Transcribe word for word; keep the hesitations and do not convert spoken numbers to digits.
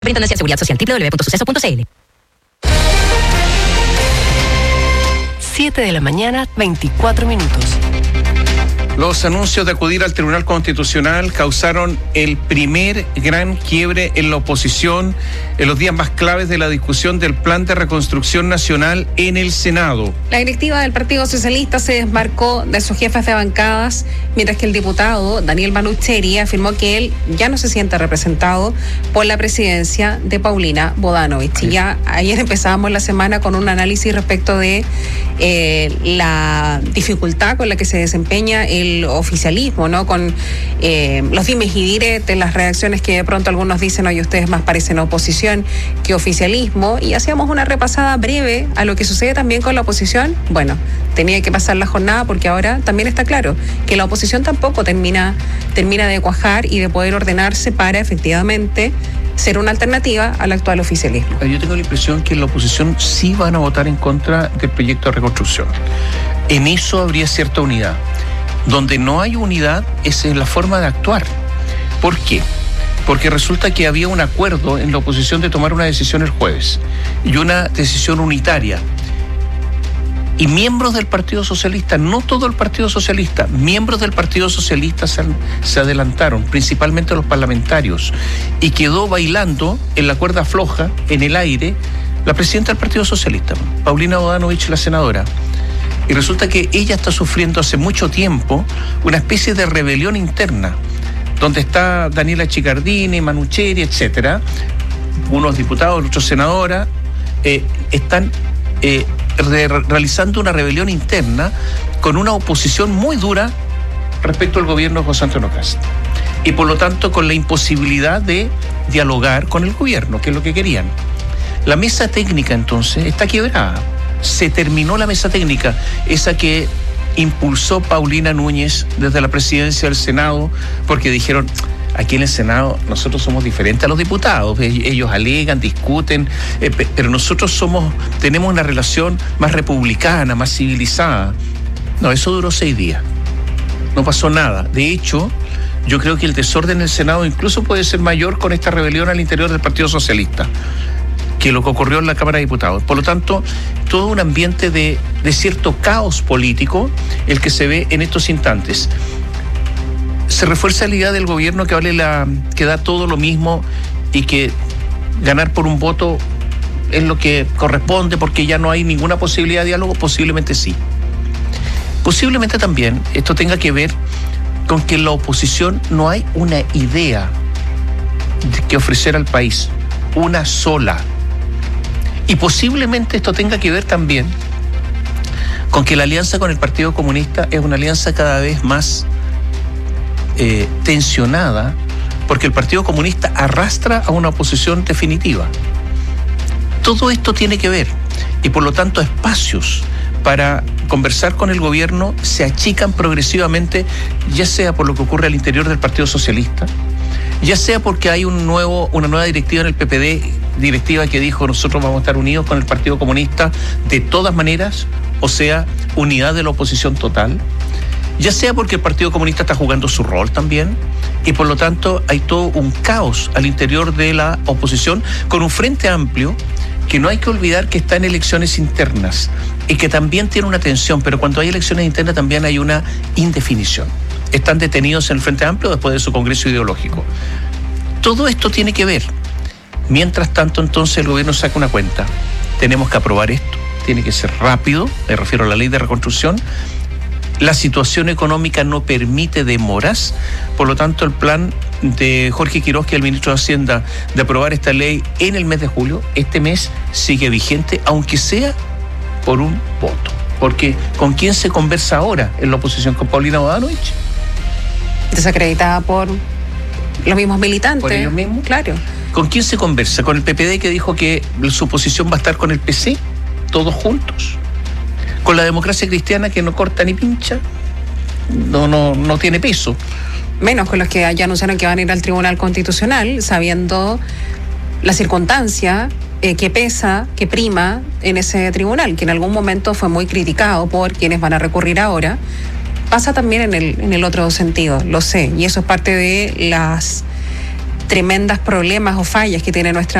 Superintendencia de Seguridad Social, doble u doble u doble u punto suceso punto c l. siete de la mañana, veinticuatro minutos. Los anuncios de acudir al Tribunal Constitucional causaron el primer gran quiebre en la oposición en los días más claves de la discusión del Plan de Reconstrucción Nacional en el Senado. La directiva del Partido Socialista se desmarcó de sus jefes de bancadas, mientras que el diputado Daniel Manucheri afirmó que él ya no se siente representado por la presidencia de Paulina Bodanovich. Y ya ayer empezábamos la semana con un análisis respecto de eh, la dificultad con la que se desempeña el oficialismo, ¿no? Con eh, los dimes y diretes, las reacciones que de pronto algunos dicen, oye, ustedes más parecen oposición que oficialismo, y hacíamos una repasada breve a lo que sucede también con la oposición. Bueno, tenía que pasar la jornada porque ahora también está claro que la oposición tampoco termina, termina de cuajar y de poder ordenarse para efectivamente ser una alternativa al actual oficialismo. Yo tengo la impresión que la oposición sí van a votar en contra del proyecto de reconstrucción. En eso habría cierta unidad. Donde no hay unidad es en la forma de actuar. ¿Por qué? Porque resulta que había un acuerdo en la oposición de tomar una decisión el jueves y una decisión unitaria. Y miembros del Partido Socialista, no todo el Partido Socialista, miembros del Partido Socialista se, se adelantaron, principalmente los parlamentarios, y quedó bailando en la cuerda floja, en el aire, la presidenta del Partido Socialista, Paulina Bodanovich, la senadora. Y resulta que ella está sufriendo hace mucho tiempo una especie de rebelión interna, donde está Daniela Chicardini, Manucheri, etcétera, unos diputados, otros senadoras, eh, están eh, re- realizando una rebelión interna con una oposición muy dura respecto al gobierno de José Antonio Kast. Y por lo tanto con la imposibilidad de dialogar con el gobierno, que es lo que querían. La mesa técnica entonces está quebrada. Se terminó la mesa técnica, esa que impulsó Paulina Núñez desde la presidencia del Senado, porque dijeron, aquí en el Senado nosotros somos diferentes a los diputados, ellos alegan, discuten, eh, pero nosotros somos, tenemos una relación más republicana, más civilizada. No, eso duró seis días, no pasó nada. De hecho, yo creo que el desorden en el Senado incluso puede ser mayor con esta rebelión al interior del Partido Socialista que lo que ocurrió en la Cámara de Diputados. Por lo tanto, todo un ambiente de, de cierto caos político el que se ve en estos instantes. Se refuerza la idea del gobierno que vale la, que da todo lo mismo y que ganar por un voto es lo que corresponde porque ya no hay ninguna posibilidad de diálogo. Posiblemente sí. Posiblemente también esto tenga que ver con que en la oposición no hay una idea que ofrecer al país, una sola. Y posiblemente esto tenga que ver también con que la alianza con el Partido Comunista es una alianza cada vez más eh, tensionada, porque el Partido Comunista arrastra a una oposición definitiva. Todo esto tiene que ver, y por lo tanto espacios para conversar con el gobierno se achican progresivamente, ya sea por lo que ocurre al interior del Partido Socialista, ya sea porque hay un nuevo, una nueva directiva en el P P D, directiva que dijo nosotros vamos a estar unidos con el Partido Comunista de todas maneras, o sea, unidad de la oposición total, ya sea porque el Partido Comunista está jugando su rol también, y por lo tanto hay todo un caos al interior de la oposición, con un frente amplio que no hay que olvidar que está en elecciones internas y que también tiene una tensión, pero cuando hay elecciones internas también hay una indefinición. Están detenidos en el Frente Amplio después de su congreso ideológico. Todo esto tiene que ver. Mientras tanto, entonces, el gobierno saca una cuenta. Tenemos que aprobar esto. Tiene que ser rápido, me refiero a la ley de reconstrucción. La situación económica no permite demoras. Por lo tanto, el plan de Jorge Quiroz, que es el ministro de Hacienda, de aprobar esta ley en el mes de julio, este mes sigue vigente, aunque sea por un voto. Porque ¿con quién se conversa ahora en la oposición? ¿Con Paulina Bodanovich? Desacreditada por los mismos militantes. ¿Por ellos mismos? Claro. ¿Con quién se conversa? ¿Con el P P D que dijo que su posición va a estar con el P C? ¿Todos juntos? ¿Con la democracia cristiana que no corta ni pincha? No, no, no tiene peso. Menos con los que ya anunciaron que van a ir al Tribunal Constitucional, sabiendo la circunstancia eh, que pesa, que prima en ese tribunal, que en algún momento fue muy criticado por quienes van a recurrir ahora. Pasa también en el, en el otro sentido, lo sé, y eso es parte de las tremendas problemas o fallas que tiene nuestra